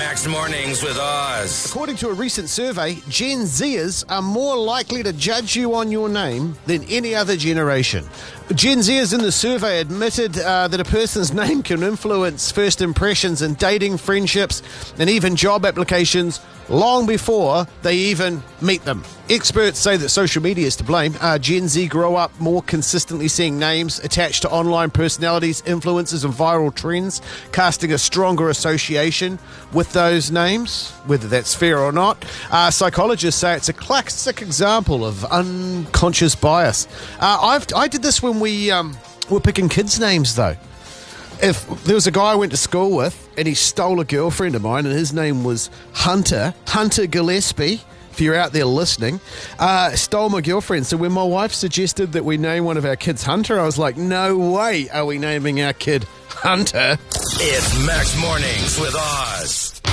Max Mornings with Oz. According to a recent survey, Gen Zers are more likely to judge you on your name than any other generation. Gen Zers in the survey admitted that a person's name can influence first impressions in dating, friendships, and even job applications long before they even meet them. Experts say that social media is to blame. Gen Z grow up more consistently seeing names attached to online personalities, influences, and viral trends, casting a stronger association with those names, whether that's fair or not. Psychologists say it's a classic example of unconscious bias. I did this when we were picking kids' names, though. If there was a guy I went to school with and he stole a girlfriend of mine and his name was Hunter Gillespie, if you're out there listening, stole my girlfriend. So when my wife suggested that we name one of our kids Hunter, I was like, no way are we naming our kid Hunter. It's Max Mornings with Oz.